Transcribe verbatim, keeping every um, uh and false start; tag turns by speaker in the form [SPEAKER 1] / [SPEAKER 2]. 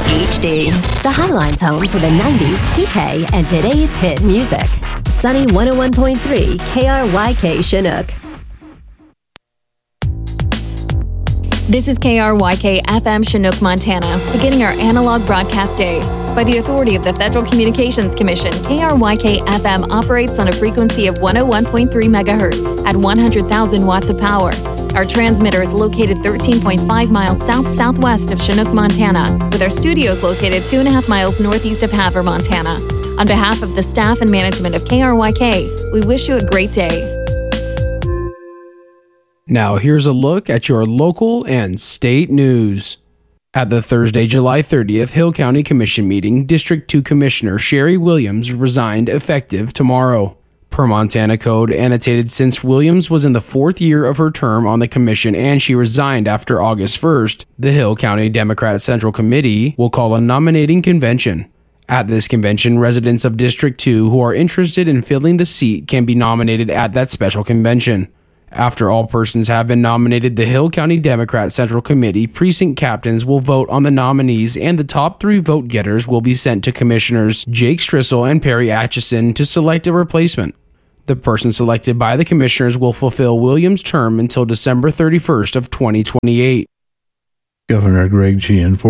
[SPEAKER 1] H D, the Highline's home for the nineties, two K, and today's hit music. Sunny one oh one point three K R Y K Chinook.
[SPEAKER 2] This is K R Y K F M Chinook, Montana, beginning our analog broadcast day. By the authority of the Federal Communications Commission, K R Y K F M operates on a frequency of one oh one point three megahertz at one hundred thousand watts of power. Our transmitter is located thirteen point five miles south-southwest of Chinook, Montana, with our studios located two and a half miles northeast of Havre, Montana. On behalf of the staff and management of K R Y K, we wish you a great day.
[SPEAKER 3] Now here's a look at your local and state news. At the Thursday, July thirtieth Hill County Commission meeting, District two Commissioner Sherry Williams resigned effective tomorrow. Per Montana Code annotated, since Williams was in the fourth year of her term on the commission and she resigned after August first, the Hill County Democrat Central Committee will call a nominating convention. At this convention, residents of District two who are interested in filling the seat can be nominated at that special convention. After all persons have been nominated, the Hill County Democrat Central Committee precinct captains will vote on the nominees, and the top three vote getters will be sent to Commissioners Jake Strissel and Perry Atchison to select a replacement. The person selected by the commissioners will fulfill Williams' term until December thirty-first of twenty twenty-eight.
[SPEAKER 4] Governor Greg Gianforte